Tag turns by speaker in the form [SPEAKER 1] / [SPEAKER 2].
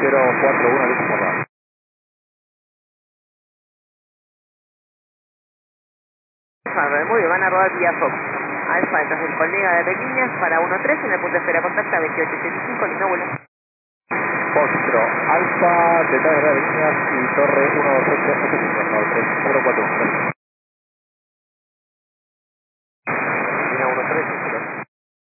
[SPEAKER 1] 041, listo por la.
[SPEAKER 2] Muy bien, van a rodar vía Fox. Alfa, entonces el colega de aerolíneas para 1-3 en el punto de espera contacta 2885, lindo vuelo.
[SPEAKER 1] Foxtro, Alfa, detrás de las líneas y torre 12885, 93,